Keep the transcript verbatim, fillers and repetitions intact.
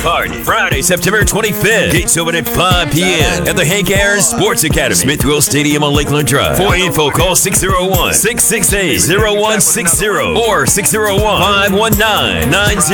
Party. Friday, September twenty-fifth. Gates open at five p.m. at the Hank Aaron Sports Academy, Smithville Stadium on Lakeland Drive. For info, call six oh one, six six eight, oh one six oh or six oh one, five one nine, nine oh